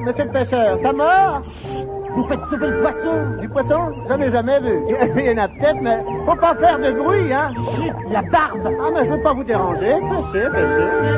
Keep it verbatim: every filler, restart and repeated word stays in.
monsieur le pêcheur, ça mord? Vous faites sauter le poisson. Du poisson? J'en ai jamais vu. Il y en a peut-être, mais faut pas faire de bruit, hein? Chut, la barbe. Ah, mais je veux pas vous déranger. Pêchez, pêchez.